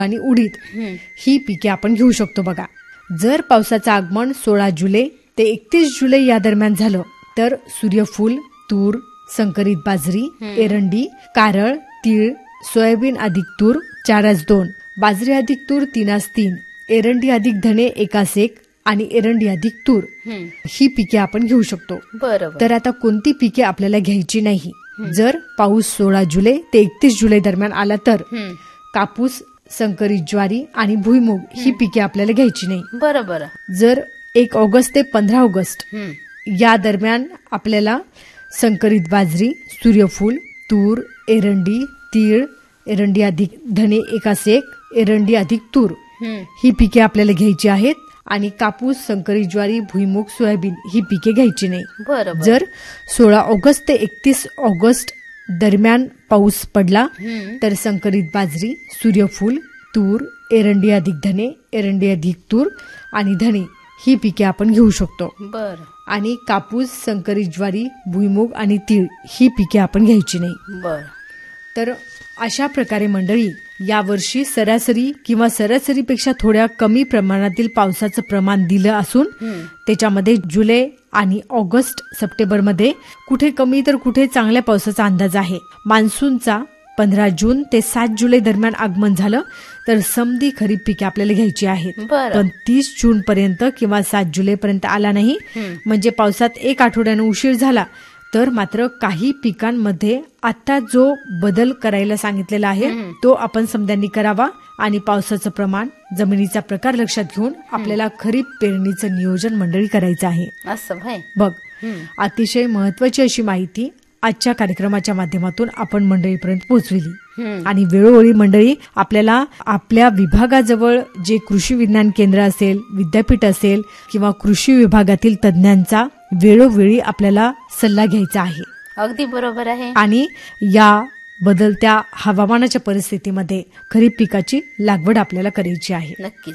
आणि उडीद ही पिके आपण घेऊ शकतो बघा. जर पावसाचं आगमन 16 जुलै ते 31 जुलै या दरम्यान झालं तर सूर्यफूल, तूर, संकरित बाजरी, एरंडी, कारळ, तीळ, सोयाबीन अधिक तूर 4:2, बाजरी अधिक तूर 3:3, एरंडी अधिक धणे 1:1 आणि एरंडी अधिक तूर ही पिके आपण घेऊ शकतो. तर आता कोणती पिके आपल्याला घ्यायची नाही? जर पाऊस 16 जुलै ते 31 जुलै दरम्यान आला तर कापूस, संकरित ज्वारी आणि भुईमूग ही पिके आपल्याला घ्यायची नाही. बरोबर. जर 1 ऑगस्ट ते 15 ऑगस्ट या दरम्यान आपल्याला संकरित बाजरी, सूर्यफूल, तूर, एरंडी, तीळ, एरंडी अधिक धणे 1:1, एरंडी अधिक तूर ही पिके आपल्याला घ्यायची आहेत. आणि कापूस, संकरित ज्वारी, भुईमूग, सोयाबीन ही पिके घ्यायची नाही. जर 16 ऑगस्ट ते 31 ऑगस्ट दरम्यान पाऊस पडला तर संकरित बाजरी, सूर्यफूल, तूर, एरंडी अधिक धणे, एरंडी अधिक तूर आणि धणे ही पिके आपण घेऊ शकतो. आणि कापूस, संकरित ज्वारी, भुईमूग आणि तीळ ही पिके आपण घ्यायची नाही. तर अशा प्रकारे मंडळी, यावर्षी सरासरी किंवा सरासरीपेक्षा थोड्या कमी प्रमाणातील पावसाचं प्रमाण दिलं असून त्याच्यामध्ये जुलै आणि ऑगस्ट, सप्टेंबरमध्ये कुठे कमी तर कुठे चांगल्या पावसाचा अंदाज आहे. मान्सूनचा 15 जून ते 7 जुलै दरम्यान आगमन झालं तर समधी खरीप पिके आपल्याला घ्यायची आहेत. पण 30 जून पर्यंत किंवा 7 जुलै पर्यंत आला नाही म्हणजे पावसात 1 आठवड्यानं उशीर झाला तर मात्र काही पिकांमध्ये आता जो बदल करायला सांगितलेला आहे तो आपण समध्यांनी करावा. आणि पावसाचं प्रमाण, जमिनीचा प्रकार लक्षात घेऊन आपल्याला खरीप पेरणीचं नियोजन मंडळी करायचं आहे. असं बघ, अतिशय महत्वाची अशी माहिती आजच्या कार्यक्रमाच्या माध्यमातून आपण मंडळीपर्यंत पोहोचविली. आणि वेळोवेळी मंडळी आपल्याला आपल्या विभागाजवळ जे कृषी विज्ञान केंद्र असेल, विद्यापीठ असेल किंवा कृषी विभागातील तज्ञांचा वेळोवेळी आपल्याला सल्ला घ्यायचा आहे. अगदी बरोबर आहे. आणि या बदलत्या हवामानाच्या परिस्थितीमध्ये खरीप पिकाची लागवड आपल्याला करायची आहे. नक्कीच.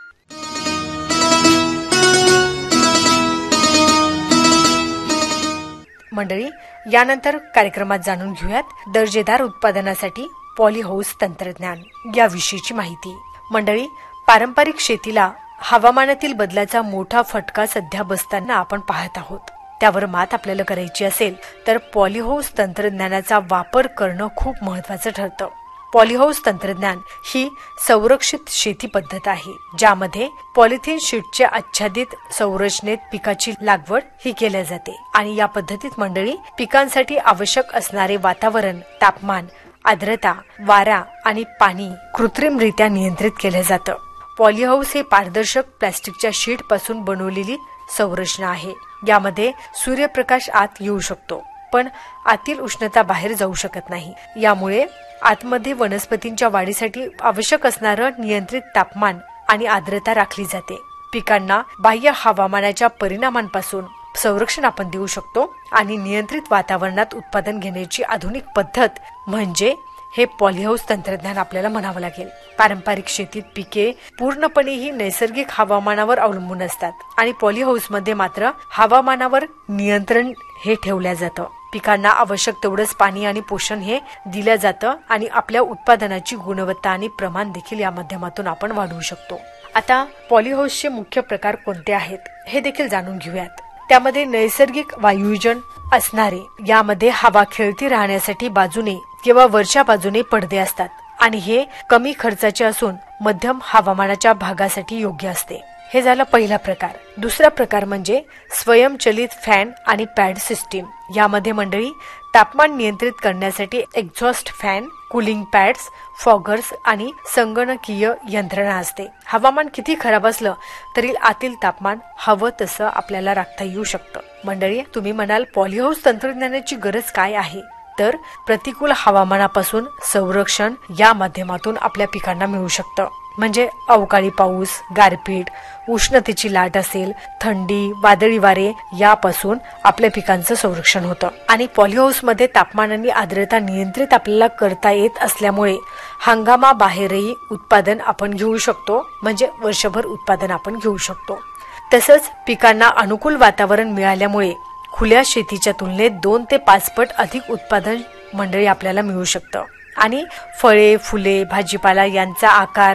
मंडळी, यानंतर कार्यक्रमात जाणून घेऊयात दर्जेदार उत्पादनासाठी पॉलीहाऊस तंत्रज्ञान याविषयीची माहिती. मंडळी, पारंपरिक शेतीला हवामानातील बदलाचा मोठा फटका सध्या बसताना आपण पाहत आहोत. त्यावर मात आपल्याला करायची असेल तर पॉलीहाऊस तंत्रज्ञानाचा वापर करणं खूप महत्वाचं ठरतं. पॉलीहाऊस तंत्रज्ञान ही संरक्षित शेती पद्धत आहे ज्यामध्ये पॉलिथिन शीटच्या आच्छादित संरचनेत पिकाची लागवड ही केल्या जाते. आणि या पद्धतीत मंडळी पिकांसाठी आवश्यक असणारे वातावरण, तापमान, आर्द्रता, वारा आणि पाणी कृत्रिमरित्या नियंत्रित केलं जातं. पॉलीहाऊस हे पारदर्शक प्लास्टिकच्या शीट पासून बनवलेली संरचना आहे. यामध्ये सूर्यप्रकाश आत येऊ शकतो पण आतील उष्णता बाहेर जाऊ शकत नाही. यामुळे आतमध्ये वनस्पतींच्या वाढीसाठी आवश्यक असणारं नियंत्रित तापमान आणि आर्द्रता राखली जाते. पिकांना बाह्य हवामानाच्या परिणामांपासून संरक्षण आपण देऊ शकतो. आणि नियंत्रित वातावरणात उत्पादन घेण्याची आधुनिक पद्धत म्हणजे हे पॉलीहाऊस तंत्रज्ञान आपल्याला म्हणावं लागेल. पारंपरिक शेतीत पिके पूर्णपणे ही नैसर्गिक हवामानावर अवलंबून असतात आणि पॉलीहाऊसमध्ये मात्र हवामानावर नियंत्रण हे ठेवलं जातं. पिकांना आवश्यक तेवढंच पाणी आणि पोषण हे दिलं जातं आणि आपल्या उत्पादनाची गुणवत्ता आणि प्रमाण देखील या माध्यमातून आपण वाढवू शकतो. आता पॉलीहाऊसचे मुख्य प्रकार कोणते आहेत हे देखील जाणून घेऊयात. त्यामध्ये नैसर्गिक वायुजन असणारे, यामध्ये हवा खेळती राहण्यासाठी बाजूने किंवा वरच्या बाजूने पडदे असतात आणि हे कमी खर्चाचे असून मध्यम हवामानाच्या भागासाठी योग्य असते. हे झालं पहिला प्रकार. दुसरा प्रकार म्हणजे स्वयंचलित फॅन आणि पॅड सिस्टीम. यामध्ये मंडळी तापमान नियंत्रित करण्यासाठी exhaust fan, cooling pads, foggers आणि संगणकीय यंत्रणा असते. हवामान किती खराब असलं तरी आतील तापमान हवं तसं आपल्याला राखता येऊ शकतं. मंडळी, तुम्ही म्हणाल पॉलीहाऊस तंत्रज्ञानाची गरज काय आहे? तर प्रतिकूल हवामानापासून संरक्षण या माध्यमातून आपल्या पिकांना मिळू शकतं. म्हणजे अवकाळी पाऊस, गारपीट, उष्णतेची लाट असेल, थंडी, वादळी वारे यापासून आपल्या पिकांचं संरक्षण होतं. आणि पॉलीहाऊसमध्ये तापमान आणि आर्द्रता नियंत्रित आपल्याला करता येत असल्यामुळे हंगामाबाहेरही उत्पादन आपण घेऊ शकतो. म्हणजे वर्षभर उत्पादन आपण घेऊ शकतो. तसंच पिकांना अनुकूल वातावरण मिळाल्यामुळे खुल्या शेतीच्या तुलनेत 2 ते 5 पट अधिक उत्पादन मंडळी आपल्याला मिळू शकतं. आणि फळे, फुले, भाजीपाला यांचा आकार,